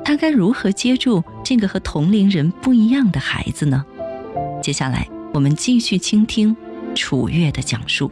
他该如何接住这个和同龄人不一样的孩子呢？接下来我们继续倾听楚月的讲述。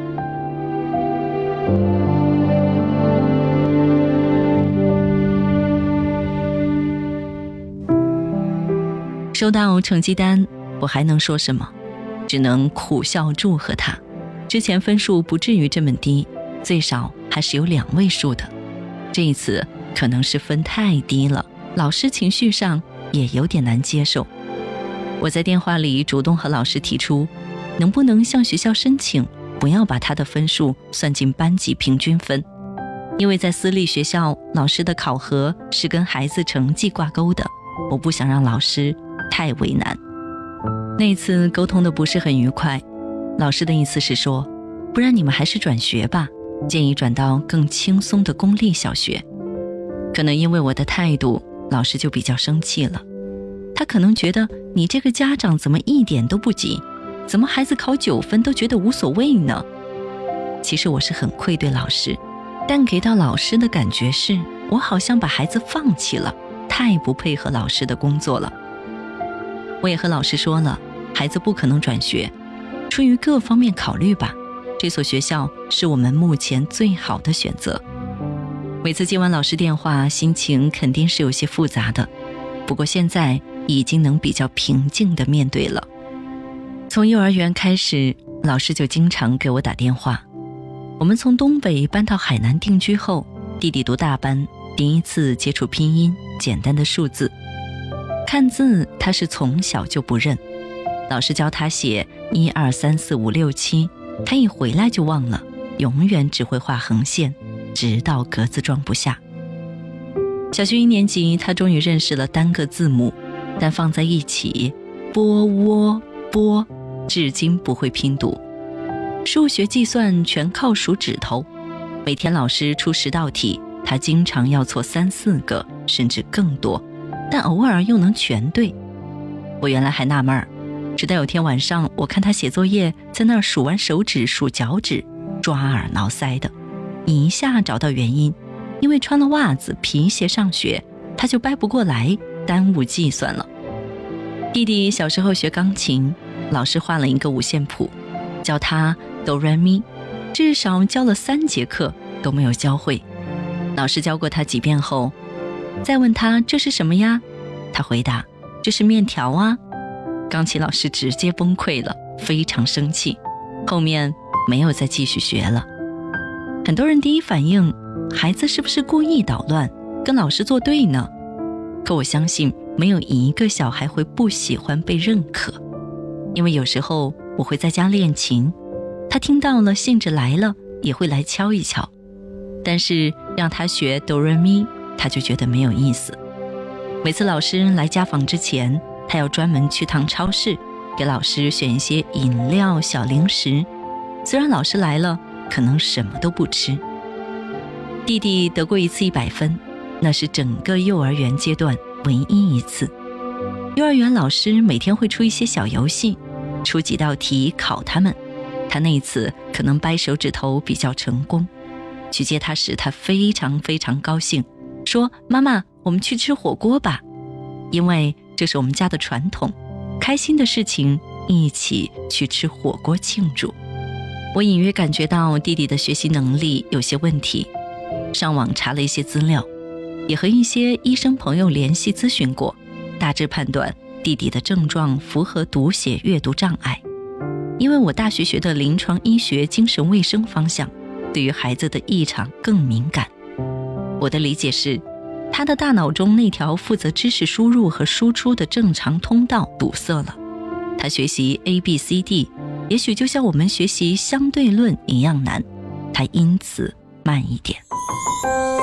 收到成绩单，我还能说什么？只能苦笑祝贺他。之前分数不至于这么低，最少还是有2位数的。这一次可能是分太低了，老师情绪上也有点难接受。我在电话里主动和老师提出，能不能向学校申请，不要把他的分数算进班级平均分，因为在私立学校，老师的考核是跟孩子成绩挂钩的，我不想让老师太为难。那次沟通的不是很愉快，老师的意思是说，不然你们还是转学吧，建议转到更轻松的公立小学。可能因为我的态度，老师就比较生气了。他可能觉得你这个家长怎么一点都不急，怎么孩子考9分都觉得无所谓呢？其实我是很愧对老师，但给到老师的感觉是，我好像把孩子放弃了，太不配合老师的工作了。我也和老师说了，孩子不可能转学，出于各方面考虑吧，这所学校是我们目前最好的选择。每次接完老师电话，心情肯定是有些复杂的，不过现在已经能比较平静地面对了。从幼儿园开始，老师就经常给我打电话。我们从东北搬到海南定居后，弟弟读大班，第一次接触拼音，简单的数字。看字他是从小就不认，老师教他写1、2、3、4、5、6、7，他一回来就忘了，永远只会画横线，直到格子装不下。小学1年级，他终于认识了单个字母，但放在一起，波、窝、波，至今不会拼读。数学计算全靠数指头，每天老师出10道题，他经常要错3、4个，甚至更多，但偶尔又能全对。我原来还纳闷，直到有天晚上，我看他写作业，在那儿数完手指数脚趾，抓耳挠腮的，一下找到原因，因为穿了袜子皮鞋上学，他就掰不过来，耽误计算了。弟弟小时候学钢琴，老师画了一个5线谱，教他哆来咪，至少教了3节课都没有教会。老师教过他几遍后，再问他这是什么呀？他回答这是面条啊。钢琴老师直接崩溃了，非常生气，后面没有再继续学了。很多人第一反应，孩子是不是故意捣乱，跟老师作对呢？可我相信没有一个小孩会不喜欢被认可，因为有时候我会在家练琴，他听到了兴致来了也会来敲一敲，但是让他学哆来咪，他就觉得没有意思。每次老师来家访之前，他要专门去趟超市，给老师选一些饮料、小零食，虽然老师来了可能什么都不吃。弟弟得过一次100分，那是整个幼儿园阶段唯一一次。幼儿园老师每天会出一些小游戏，出几道题考他们，他那一次可能掰手指头比较成功。去接他时，他非常非常高兴，说妈妈，我们去吃火锅吧，因为这是我们家的传统，开心的事情一起去吃火锅庆祝。我隐约感觉到弟弟的学习能力有些问题，上网查了一些资料，也和一些医生朋友联系咨询过，大致判断弟弟的症状符合读写阅读障碍。因为我大学学的临床医学精神卫生方向，对于孩子的异常更敏感。我的理解是，他的大脑中那条负责知识输入和输出的正常通道堵塞了，他学习 ABCD 也许就像我们学习相对论一样难，他因此慢一点。